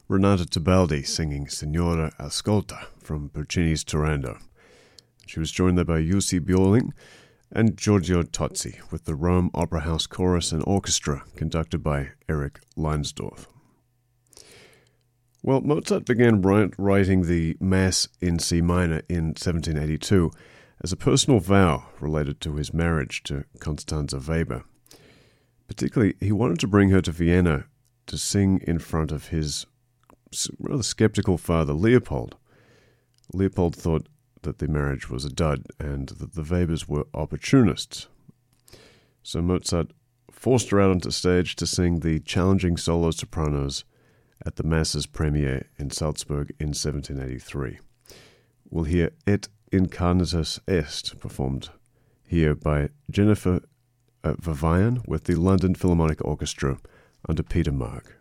Renata Tebaldi singing Signora Ascolta from Puccini's Turandot. She was joined there by Jussi Björling and Giorgio Tozzi with the Rome Opera House Chorus and Orchestra conducted by Eric Leinsdorf. Well, Mozart began writing the Mass in C minor in 1782 as a personal vow related to his marriage to Constanze Weber. Particularly, he wanted to bring her to Vienna to sing in front of his rather skeptical father, Leopold. Leopold thought that the marriage was a dud and that the Webers were opportunists. So Mozart forced her out onto stage to sing the challenging solo sopranos at the Mass's premiere in Salzburg in 1783. We'll hear Et Incarnatus Est performed here by Jennifer Verweyen with the London Philharmonic Orchestra under Peter Maag.